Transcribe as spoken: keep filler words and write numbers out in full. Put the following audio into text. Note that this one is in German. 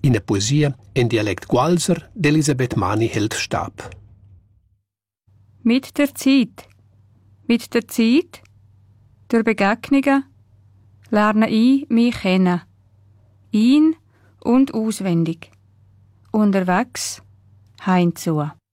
in der Poesie in Dialekt Gualser d'Elisabeth Mani hält Stab. Mit der Zeit. Mit der Zeit, durch Begegnungen, lerne ich mich kennen. Ein- und auswendig. Unterwegs, heimzu.